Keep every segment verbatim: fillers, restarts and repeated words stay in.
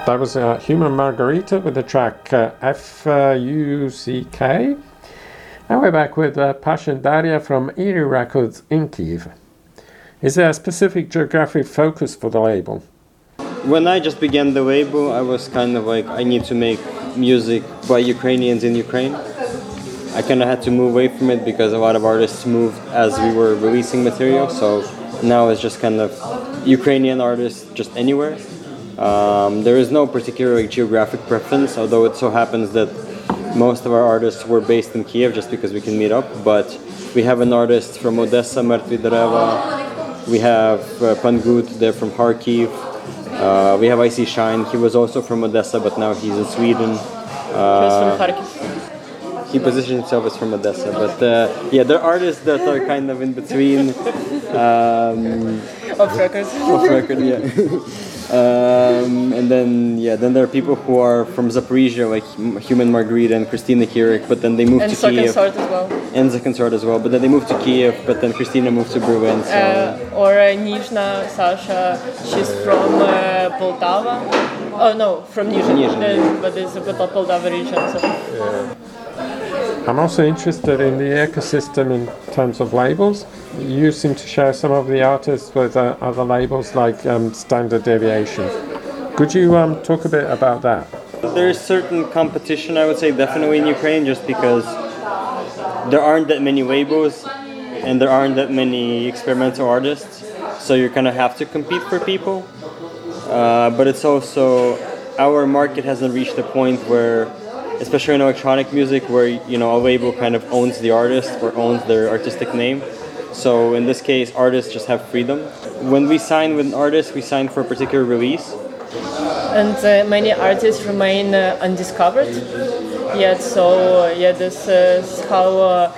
That was uh, Human Margarita with the track uh, F U C K. And we're back with uh, Pasha Daria from Erie Records in Kyiv. Is there a specific geographic focus for the label? When I just began the label, I was kind of like, I need to make music by Ukrainians in Ukraine. I kind of had to move away from it because a lot of artists moved as we were releasing material. So now it's just kind of Ukrainian artists just anywhere. Um, there is no particular like, geographic preference, although it so happens that most of our artists were based in Kyiv just because we can meet up. But we have an artist from Odessa, Mertvi Dereva. We have uh, Pangut, they're from Kharkiv. Uh, we have Icy Shine, he was also from Odessa, but now he's in Sweden. Uh, he was from Kharkiv. He positioned himself as from Odessa, but uh, yeah, there are artists that are kind of in between. Um, off record. Off record, yeah. um, and then yeah, then there are people who are from Zaporizhia, like Human Margarita and Christina Kirik, but then they moved and to Kyiv. And Consort as well. And the Consort as well, but then they moved to Kyiv, but then Christina moved to Berlin. So. Uh, or uh, Nizhna Sasha, she's from uh, Poltava. Oh no, from Nizhny, uh, but it's the Poltava region. So. Yeah. I'm also interested in the ecosystem in terms of labels. You seem to share some of the artists with uh, other labels like um, Standard Deviation. Could you um, talk a bit about that? There's certain competition, I would say, definitely in Ukraine, just because there aren't that many labels and there aren't that many experimental artists. So you kind of have to compete for people. Uh, but it's also, our market hasn't reached a point where, especially in electronic music, where you know a label kind of owns the artist or owns their artistic name. So in this case, artists just have freedom. When we sign with an artist, we sign for a particular release. And uh, many artists remain uh, undiscovered yet. So uh, yeah, this is how uh,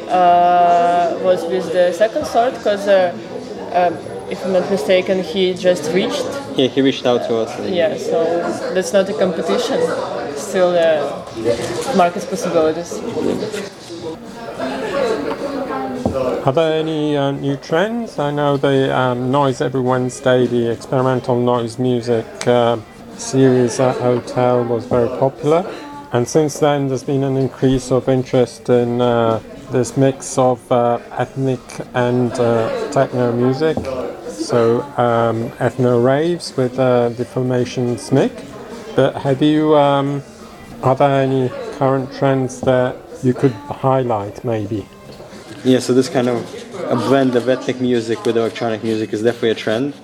uh, was with the second sort, because uh, uh, if I'm not mistaken, he just reached. Yeah, he reached out to us. Yeah, so that's not a competition. Still uh, market possibilities. Are there any uh, new trends? I know the um, Noise Every Wednesday, the experimental noise music uh, series at Hotel was very popular. And since then there's been an increase of interest in uh, this mix of uh, ethnic and uh, techno music. So um, ethno raves with uh, the formation S M I C. But have you, um, are there any current trends that you could highlight maybe? Yeah, so this kind of a blend of ethnic music with electronic music is definitely a trend.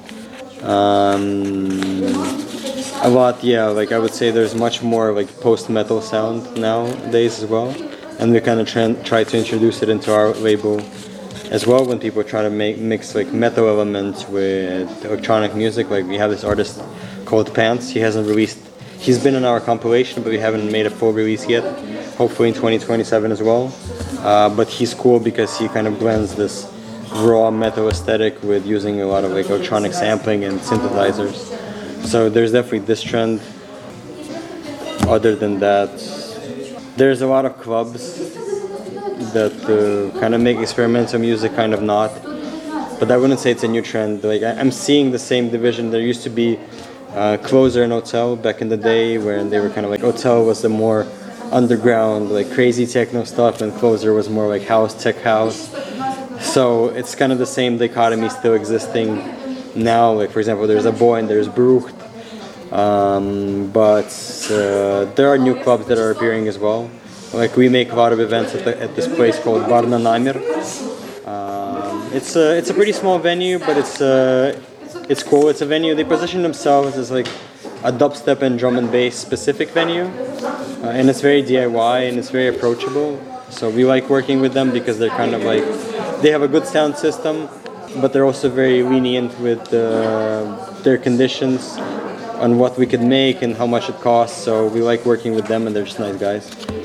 Um, a lot, yeah, like I would say there's much more like post-metal sound nowadays as well. And we kind of trend, try to introduce it into our label as well when people try to make mix like metal elements with electronic music. Like we have this artist called Pants, he hasn't released, he's been in our compilation, but we haven't made a full release yet. Hopefully in twenty twenty-seven as well. Uh, but he's cool because he kind of blends this raw metal aesthetic with using a lot of like electronic sampling and synthesizers. So there's definitely this trend. Other than that, there's a lot of clubs that uh, kind of make experimental music, kind of not. But I wouldn't say it's a new trend. Like I, I'm seeing the same division. There used to be uh, Closer and Hotel back in the day, where they were kind of like Hotel was the more underground, like crazy techno stuff, and Closer was more like house, tech house. So it's kind of the same dichotomy still existing now. Like for example, there's a boy and there's Brucht. Um, but uh, there are new clubs that are appearing as well. Like we make a lot of events at, the, at this place called Varna Namir. Um, it's a it's a pretty small venue, but it's uh, it's cool. It's a venue. They position themselves as like a dubstep and drum and bass specific venue. Uh, and it's very D I Y and it's very approachable. So we like working with them because they're kind of like, they have a good sound system, but they're also very lenient with uh, their conditions on what we could make and how much it costs. So we like working with them and they're just nice guys.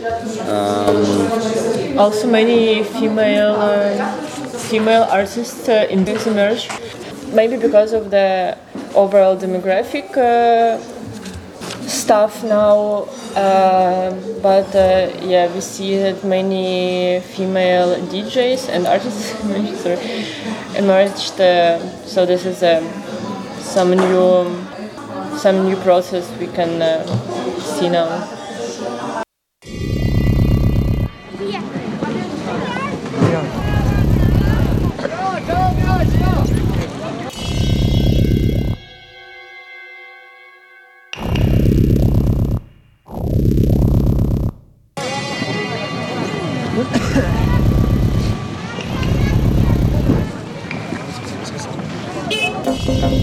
Um, also many female uh, female artists uh, in this emerge. Maybe because of the overall demographic uh, stuff now, uh, but uh, yeah, we see that many female D Js and artists sorry, emerged. Uh, so this is uh, some new some new process we can uh, see now. Yeah.